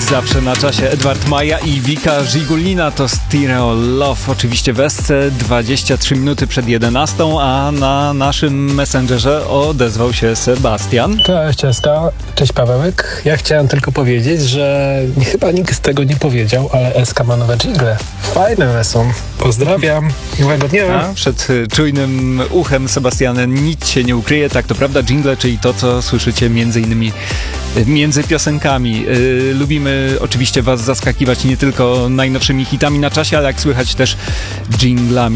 Zawsze na czasie Edward Maja i Wika Żigulina to Stereo Love. Oczywiście w Esce 23 minuty przed 11, a na naszym Messengerze odezwał się Sebastian. Cześć Eska, cześć Pawełek. Ja chciałem tylko powiedzieć, że chyba nikt z tego nie powiedział, ale Eska ma nowe dżingle. Fajne one są. Pozdrawiam. Miłego dnia. A przed czujnym uchem Sebastiana nic się nie ukryje. Tak, to prawda, dżingle, czyli to, co słyszycie między innymi między piosenkami. Lubimy oczywiście was zaskakiwać nie tylko najnowszymi hitami na czasie, ale jak słychać też dżinglami.